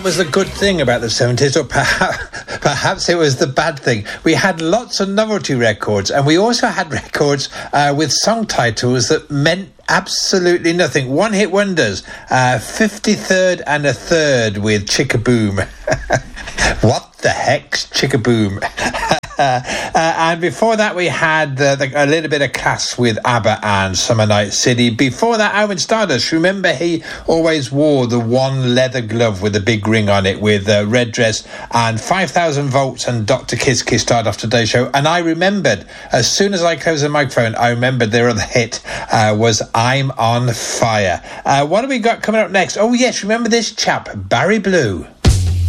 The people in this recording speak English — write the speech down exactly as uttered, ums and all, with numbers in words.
that was the good thing about the seventies, or perhaps, perhaps it was the bad thing. We had lots of novelty records, and we also had records uh, with song titles that meant absolutely nothing. One-hit wonders, uh, fifty-third and a third with Chickaboom. What the heck's Chickaboom? Uh, uh, and before that, we had uh, the, a little bit of Cass with ABBA and Summer Night City. Before that, Owen Stardust. Remember, he always wore the one leather glove with a big ring on it with a red dress, and five thousand volts and Doctor Kiss Kiss started off today's show. And I remembered, as soon as I closed the microphone, I remembered their other hit uh, was I'm on Fire. Uh, what have we got coming up next? Oh, yes, remember this chap, Barry Blue.